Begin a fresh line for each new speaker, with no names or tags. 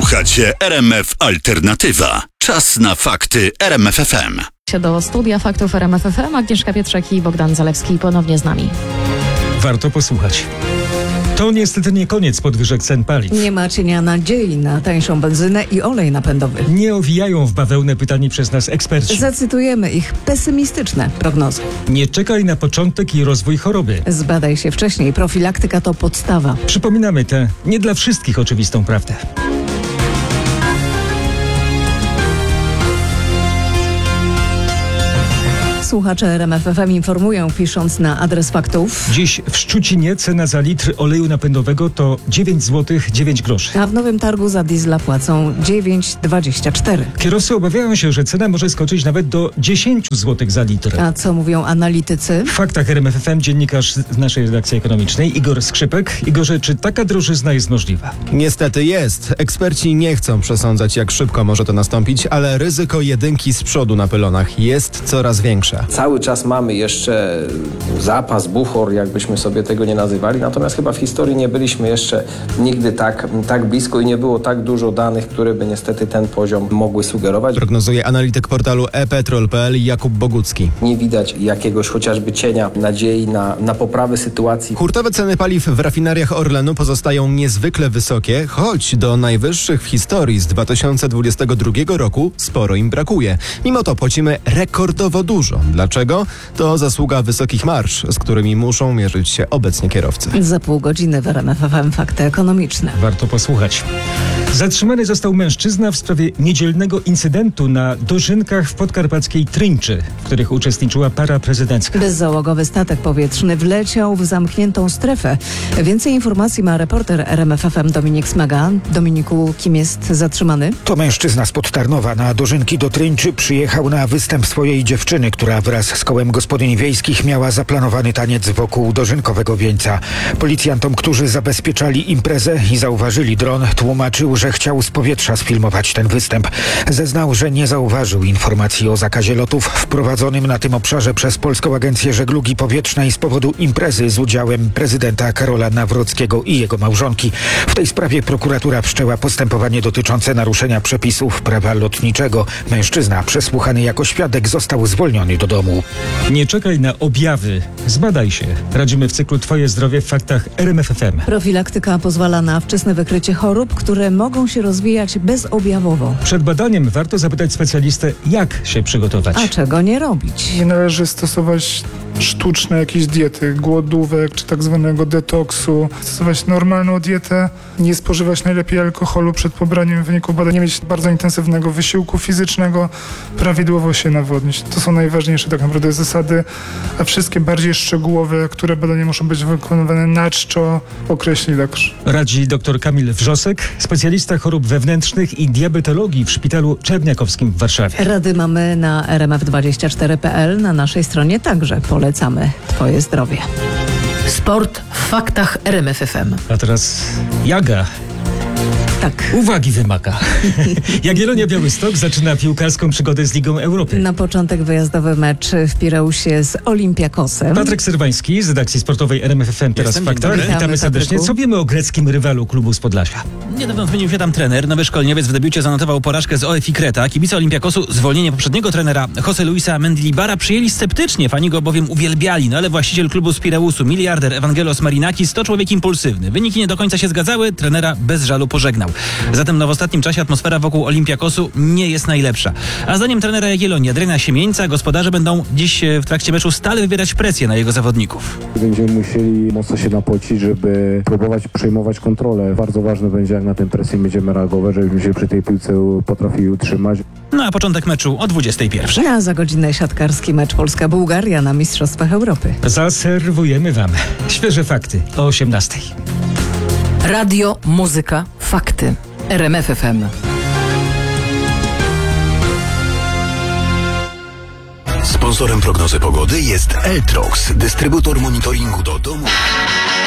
Słuchacie RMF Alternatywa. Czas na fakty RMF FM.
Do studia faktów RMF FM Agnieszka Pietrzak i Bogdan Zalewski ponownie z nami.
Warto posłuchać. To niestety nie koniec podwyżek cen paliw.
Nie ma cienia nadziei na tańszą benzynę i olej napędowy.
Nie owijają w bawełnę pytani przez nas eksperci.
Zacytujemy ich pesymistyczne prognozy.
Nie czekaj na początek i rozwój choroby.
Zbadaj się wcześniej. Profilaktyka to podstawa.
Przypominamy tę nie dla wszystkich oczywistą prawdę.
Słuchacze RMF FM informują, pisząc na adres faktów.
Dziś w Szczucinie cena za litr oleju napędowego to 9 zł 9 groszy.
A w Nowym Targu za diesla płacą 9,24.
Kierowcy obawiają się, że cena może skoczyć nawet do 10 zł za litr.
A co mówią analitycy?
W faktach RMF FM dziennikarz z naszej redakcji ekonomicznej Igor Skrzypek. Igorze, czy taka drożyzna jest możliwa?
Niestety jest. Eksperci nie chcą przesądzać, jak szybko może to nastąpić, ale ryzyko jedynki z przodu na pylonach jest coraz większe.
Cały czas mamy jeszcze zapas, bufor, jakbyśmy sobie tego nie nazywali, natomiast chyba w historii nie byliśmy jeszcze nigdy tak blisko i nie było tak dużo danych, które by niestety ten poziom mogły sugerować.
Prognozuje analityk portalu ePetrol.pl Jakub Bogucki.
Nie widać jakiegoś chociażby cienia nadziei na poprawę sytuacji.
Hurtowe ceny paliw w rafineriach Orlenu pozostają niezwykle wysokie, choć do najwyższych w historii z 2022 roku sporo im brakuje. Mimo to płacimy rekordowo dużo. Dlaczego? To zasługa wysokich marż, z którymi muszą mierzyć się obecnie kierowcy.
Za pół godziny w RMF FM fakty ekonomiczne.
Warto posłuchać. Zatrzymany został mężczyzna w sprawie niedzielnego incydentu na dożynkach w podkarpackiej Trynczy, w których uczestniczyła para prezydencka.
Bezzałogowy statek powietrzny wleciał w zamkniętą strefę. Więcej informacji ma reporter RMF FM Dominik Smaga. Dominiku, kim jest zatrzymany?
To mężczyzna spod Tarnowa na dożynki do Trynczy przyjechał na występ swojej dziewczyny, która wraz z kołem gospodyń wiejskich miała zaplanowany taniec wokół dożynkowego wieńca. Policjantom, którzy zabezpieczali imprezę i zauważyli dron, tłumaczył, że chciał z powietrza sfilmować ten występ. Zeznał, że nie zauważył informacji o zakazie lotów wprowadzonym na tym obszarze przez Polską Agencję Żeglugi Powietrznej z powodu imprezy z udziałem prezydenta Karola Nawrockiego i jego małżonki. W tej sprawie prokuratura wszczęła postępowanie dotyczące naruszenia przepisów prawa lotniczego. Mężczyzna, przesłuchany jako świadek, został zwolniony do domu.
Nie czekaj na objawy. Zbadaj się. Radzimy w cyklu Twoje zdrowie w faktach RMF FM.
Profilaktyka pozwala na wczesne wykrycie chorób, które mogą się rozwijać bezobjawowo.
Przed badaniem warto zapytać specjalistę, jak się przygotować.
A czego nie robić?
Nie należy stosować sztuczne jakieś diety, głodówek czy tak zwanego detoksu. Stosować normalną dietę, nie spożywać najlepiej alkoholu przed pobraniem wyników badań, nie mieć bardzo intensywnego wysiłku fizycznego, prawidłowo się nawodnić. To są najważniejsze tak naprawdę zasady, a wszystkie bardziej szczegółowe, które badania muszą być wykonywane na czczo, określi lekarz.
Radzi dr Kamil Wrzosek, specjalista chorób wewnętrznych i diabetologii w Szpitalu Czerniakowskim w Warszawie.
Rady mamy na rmf24.pl, na naszej stronie także polecamy Twoje zdrowie.
Sport w faktach RMF FM.
A teraz Jaga.
Tak.
Uwagi wymaga. Jagiellonia Białystok zaczyna piłkarską przygodę z Ligą Europy.
Na początek wyjazdowy mecz w Pireusie z Olympiakosem.
Patryk Serwański z redakcji sportowej RMF FM teraz w faktach.
dobry.
Witamy serdecznie.
Patryku.
Co wiemy o greckim rywalu klubu z Podlasia?
Niedawno zmienił się tam trener. Nowy szkoleniowiec w debiucie zanotował porażkę z OFI Kreta. Kibice Olympiakosu zwolnienie poprzedniego trenera Jose Luisa Mendilibara przyjęli sceptycznie. Fani go bowiem uwielbiali. No ale właściciel klubu z Pireusu, miliarder Evangelos Marinakis, to człowiek impulsywny. Wyniki nie do końca się zgadzały. Trenera bez żalu pożegnał. Zatem w ostatnim czasie atmosfera wokół Olympiakosu nie jest najlepsza. A zdaniem trenera Jagiellonii Adriana Siemieńca gospodarze będą dziś w trakcie meczu stale wywierać presję na jego zawodników.
Będziemy musieli mocno się napocić, żeby próbować przejmować kontrolę. Bardzo ważne będzie, jak na tę presję będziemy reagować, żebyśmy się przy tej piłce potrafili utrzymać.
No a początek meczu o 21:00.
A za godzinę siatkarski mecz Polska-Bułgaria na Mistrzostwach Europy.
Zaserwujemy Wam świeże fakty o 18:00.
Radio, muzyka, fakty. RMF FM.
Sponsorem prognozy pogody jest Eltrox, dystrybutor monitoringu do domu.